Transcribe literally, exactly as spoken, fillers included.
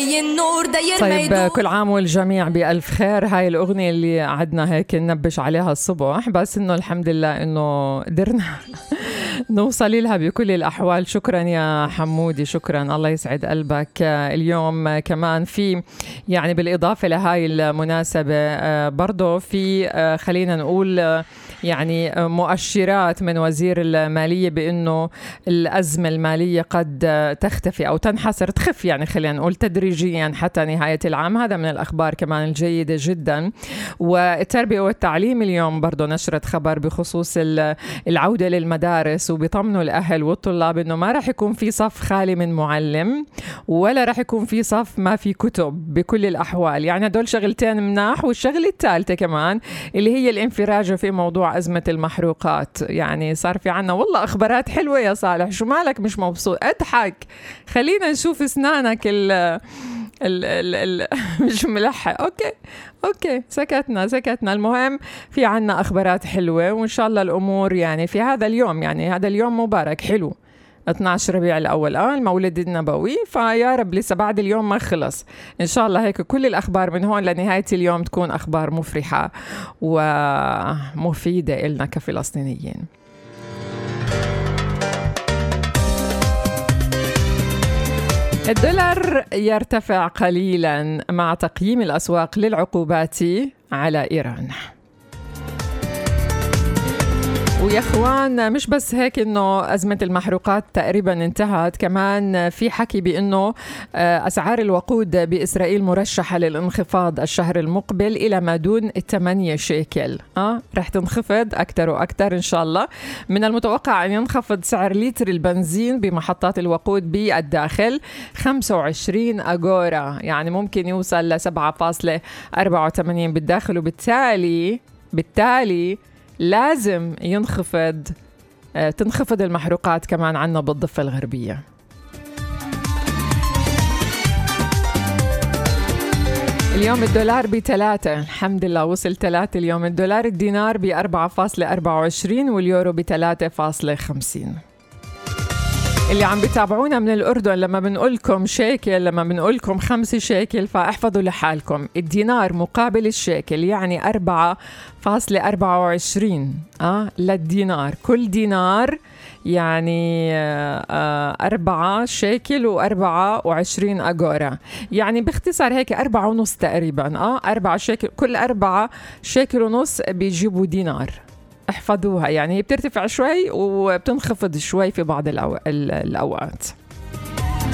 طيب كل عام والجميع بألف خير. هاي الأغنية اللي قعدنا هيك ننبش عليها الصبح، بس إنه الحمد لله إنه قدرنا نوصل لها بكل الأحوال. شكرا يا حمودي، شكرا، الله يسعد قلبك. اليوم كمان في يعني بالإضافة لهاي المناسبة برضو في خلينا نقول يعني مؤشرات من وزير المالية بأنه الأزمة المالية قد تختفي أو تنحسر، تخف يعني خلينا نقول تدريجيا حتى نهاية العام. هذا من الأخبار كمان الجيدة جدا. والتربية والتعليم اليوم برضو نشرت خبر بخصوص العودة للمدارس، وبيطمنوا الأهل والطلاب إنه ما رح يكون في صف خالي من معلم ولا رح يكون في صف ما في كتب بكل الأحوال. يعني هدول شغلتين مناح. والشغلة الثالثة كمان اللي هي الانفراجة في موضوع أزمة المحروقات. يعني صار في عنا والله أخبارات حلوة يا صالح، شو مالك مش مبسوط؟ اضحك، خلينا نشوف اسنانك ال ال ال ال مش ملحق. أوكي أوكي سكتنا سكتنا. المهم في عنا أخبارات حلوة، وإن شاء الله الأمور يعني في هذا اليوم، يعني هذا اليوم مبارك حلو اثني عشر ربيع الأول آه المولد النبوي، فيا رب لسه بعد اليوم ما خلص. إن شاء الله هيك كل الأخبار من هون لنهاية اليوم تكون أخبار مفرحة ومفيدة إلنا كفلسطينيين. الدولار يرتفع قليلا مع تقييم الأسواق للعقوبات على إيران. ويا اخوان مش بس هيك انه ازمه المحروقات تقريبا انتهت، كمان في حكي بانه اسعار الوقود باسرائيل مرشحه للانخفاض الشهر المقبل الى ما دون ثمانية شيكل. اه رح تنخفض اكثر واكثر ان شاء الله. من المتوقع ان ينخفض سعر لتر البنزين بمحطات الوقود بالداخل خمسة وعشرين أغورا، يعني ممكن يوصل ل سبعة فاصلة أربعة وثمانين بالداخل. وبالتالي بالتالي لازم ينخفض تنخفض المحروقات كمان عنا بالضفة الغربية. اليوم الدولار بثلاثة، الحمد لله وصل ثلاثة اليوم الدولار. الدينار بأربعة فاصلة أربعة وعشرين واليورو بثلاثة فاصلة خمسين. اللي عم بتابعونا من الأردن لما بنقولكم شيكل، لما بنقولكم خمسة شيكل، فاحفظوا لحالكم الدينار مقابل الشيكل يعني أربعة فاصلة أربعة وعشرين آه للدينار. كل دينار يعني آه أربعة شيكل وأربعة وعشرين أغورا، يعني باختصار هيك أربعة ونص تقريبا. آه أربعة شيكل، كل أربعة شيكل ونص بيجيبوا دينار. احفظوها، يعني هي بترتفع شوي وبتنخفض شوي في بعض الأو... الأوقات.